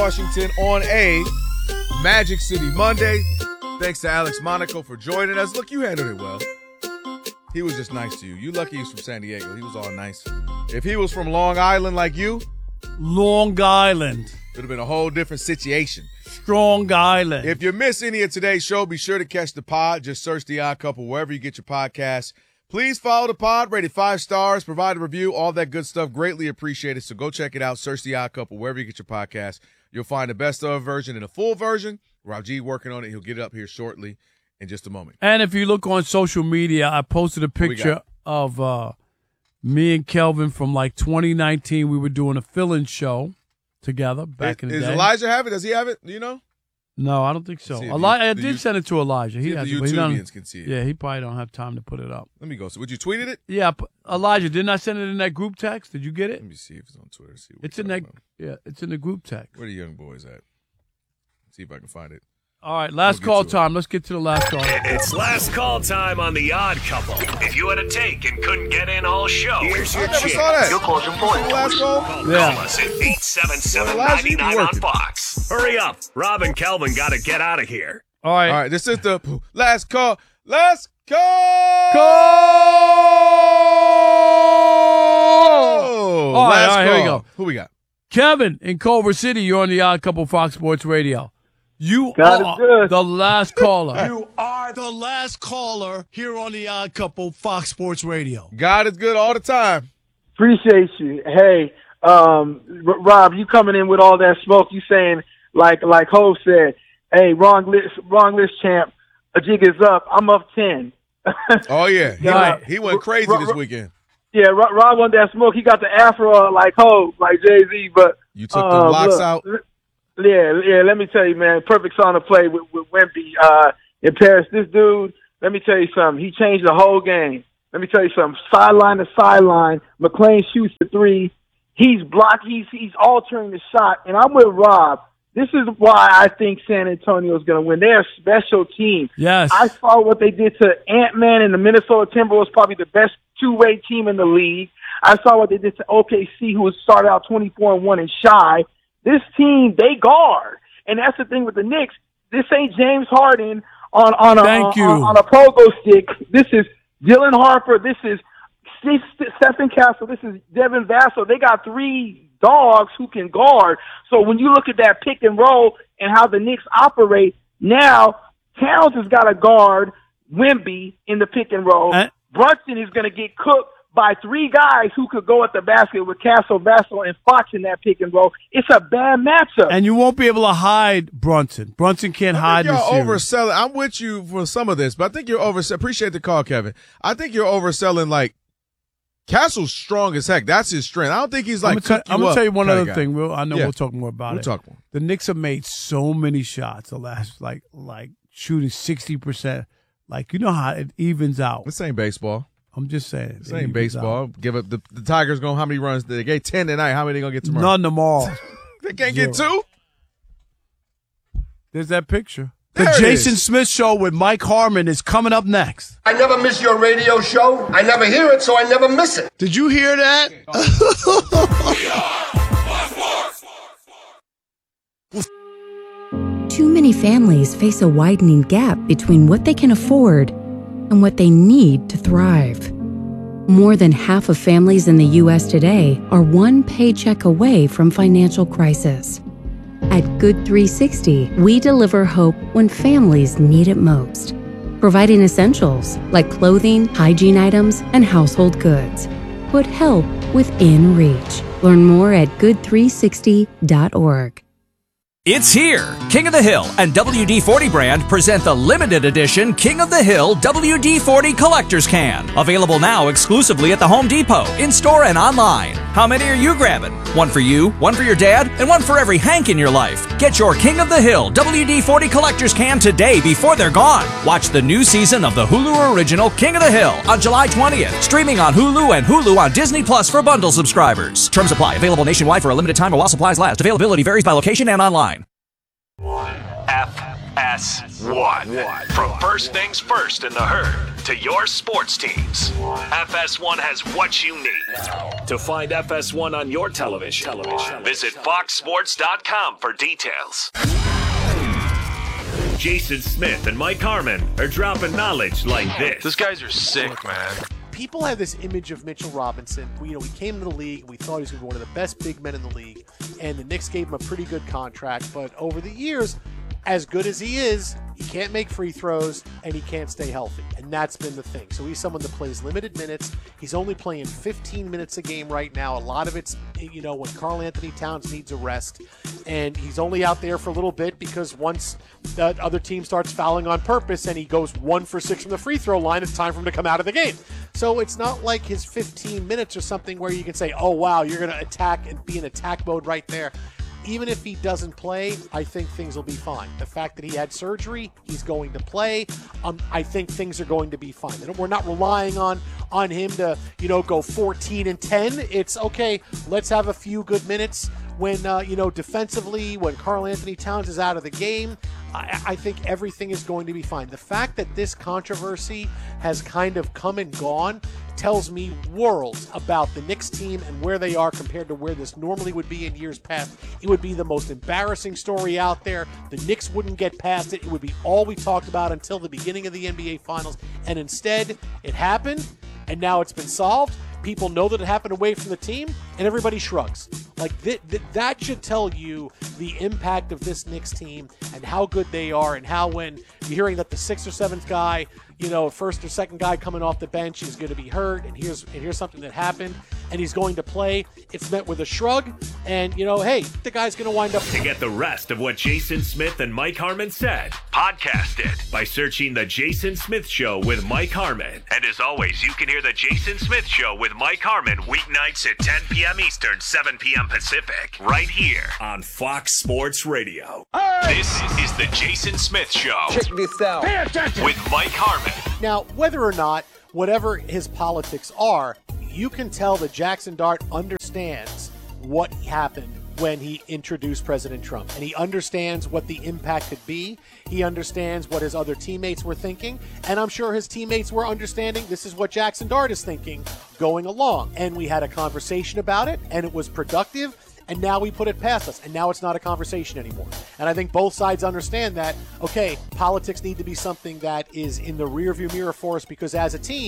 Washington on a Magic City Monday. Thanks to Alex Monaco for joining us. Look, you handled it well. He was just nice to you. You lucky he's from San Diego. He was all nice. If he was from Long Island like you, Long Island. it would have been a whole different situation. Strong Island. If you miss any of today's show, be sure to catch the pod. Just search The Odd Couple wherever you get your podcasts. Please follow the pod, rate it 5 stars, provide a review, all that good stuff. Greatly appreciated. So go check it out. Search The Odd Couple wherever you get your podcasts. You'll find the best of version and a full version. Raji working on it. He'll get it up here shortly in just a moment. And if you look on social media, I posted a picture of me and Kelvin from like 2019. We were doing a fill-in show together back in the day. Does Elijah have it? Does he have it? Do you know? No, I don't think so. I did send it to Elijah. He has the it, YouTubians can see it. Yeah, he probably don't have time to put it up. Let me go. So, would you tweeted it? Yeah, Elijah, didn't I send it in that group text? Did you get it? Let me see if it's on Twitter. See what it's in that. Yeah, it's in the group text. Where are the young boys at? See if I can find it. All right, last call time. Let's get to the last call. It's last call time on The Odd Couple. If you had a take and couldn't get in all show, here's your chance. Your call's important. Last call? Call us at 877-99 on Fox. Hurry up. Rob and Kelvin got to get out of here. All right. All right, this is the last call. Last call! All right, here we go. Who we got? Kevin in Culver City, you're on The Odd Couple Fox Sports Radio. You God are the last caller. You are the last caller here on The Odd Couple, Fox Sports Radio. God is good all the time. Appreciate you. Hey, Rob, you coming in with all that smoke. You saying, like Ho said, hey, wrong list champ, a jig is up. I'm up 10. Oh, yeah. He went crazy this weekend. Yeah, Rob wanted that smoke. He got the afro like Ho, like Jay-Z. But you took the locks out? Yeah, let me tell you, man, perfect song to play with Wemby in Paris. This dude, let me tell you something. He changed the whole game. Let me tell you something. Sideline to sideline, McClain shoots the three. He's blocked. He's altering the shot. And I'm with Rob. This is why I think San Antonio is going to win. They're a special team. Yes. I saw what they did to Ant-Man and the Minnesota Timberwolves, probably the best two-way team in the league. I saw what they did to OKC, who started out 24-1 and shy. This team, they guard. And that's the thing with the Knicks. This ain't James Harden on a pogo stick. This is Dylan Harper. This is Stephen Castle. This is Devin Vassell. They got 3 dogs who can guard. So when you look at that pick and roll and how the Knicks operate, now Towns has got to guard Wemby in the pick and roll. Brunson is going to get cooked by 3 guys who could go at the basket with Castle, Vassell, and Fox in that pick and roll. It's a bad matchup. And you won't be able to hide Brunson. Brunson can't hide this series. Overselling. I'm with you for some of this, but I think you're overselling. Appreciate the call, Kevin. I think you're overselling, like, Castle's strong as heck. That's his strength. I don't think he's like I'm going to tell you one other thing. I know we'll talk more about it. We'll talk more. The Knicks have made so many shots the last, like shooting 60%. Like, you know how it evens out. This ain't baseball. I'm just saying. This ain't baseball. Give up the Tigers going, how many runs? They gave 10 tonight. How many they going to get tomorrow? None tomorrow. They can't get 2? There's that picture. The Jason Smith Show with Mike Harmon is coming up next. I never miss your radio show. I never hear it, so I never miss it. Did you hear that? Too many families face a widening gap between what they can afford and what they need to thrive. More than half of families in the U.S. today are one paycheck away from financial crisis. At Good 360, we deliver hope when families need it most, providing essentials like clothing, hygiene items, and household goods. Put help within reach. Learn more at good360.org. It's here! King of the Hill and WD-40 brand present the limited edition King of the Hill WD-40 Collector's Can. Available now exclusively at the Home Depot, in-store and online. How many are you grabbing? One for you, one for your dad, and one for every Hank in your life. Get your King of the Hill WD-40 Collector's Can today before they're gone. Watch the new season of the Hulu original King of the Hill on July 20th. Streaming on Hulu and Hulu on Disney Plus for bundle subscribers. Terms apply. Available nationwide for a limited time or while supplies last. Availability varies by location and online. F FS1. From first things first in the herd to your sports teams, FS1 has what you need. To find FS1 on your television, visit foxsports.com for details. Jason Smith and Mike Harmon are dropping knowledge like this. Those guys are sick, man. People have this image of Mitchell Robinson. We came to the league, we thought he was going to be one of the best big men in the league, and the Knicks gave him a pretty good contract. But over the years, as good as he is, he can't make free throws, and he can't stay healthy. And that's been the thing. So he's someone that plays limited minutes. He's only playing 15 minutes a game right now. A lot of it's, when Karl Anthony Towns needs a rest. And he's only out there for a little bit because once that other team starts fouling on purpose and he goes 1 for 6 from the free throw line, it's time for him to come out of the game. So it's not like his 15 minutes or something where you can say, oh, wow, you're going to attack and be in attack mode right there. Even if he doesn't play, I think things will be fine. The fact that he had surgery, he's going to play. I think things are going to be fine. We're not relying on him to, go 14 and 10. It's okay. Let's have a few good minutes when, defensively, when Karl Anthony Towns is out of the game. I think everything is going to be fine. The fact that this controversy has kind of come and gone tells me worlds about the Knicks team and where they are compared to where this normally would be in years past. It would be the most embarrassing story out there. The Knicks wouldn't get past it. It would be all we talked about until the beginning of the NBA Finals. And instead, it happened, and now it's been solved. People know that it happened away from the team, and everybody shrugs. Like, that should tell you the impact of this Knicks team and how good they are, and how when you're hearing that the 6th or 7th guy, first or second guy coming off the bench is going to be hurt, and here's something that happened, and he's going to play, it's met with a shrug, and, hey, the guy's going to wind up. To get the rest of what Jason Smith and Mike Harmon said, podcast it by searching The Jason Smith Show with Mike Harmon. And as always, you can hear The Jason Smith Show with Mike Harmon weeknights at 10 p.m. Eastern, 7 p.m. Pacific, right here on Fox Sports Radio. This is The Jason Smith Show. Check this out. Pay attention. With Mike Harmon. Now, whether or not, whatever his politics are, you can tell that Jackson Dart understands what happened when he introduced President Trump. And he understands what the impact could be. He understands what his other teammates were thinking. And I'm sure his teammates were understanding this is what Jackson Dart is thinking going along. And we had a conversation about it, and it was productive. And now we put it past us, and now it's not a conversation anymore. And I think both sides understand that, okay, politics need to be something that is in the rearview mirror for us, because as a team,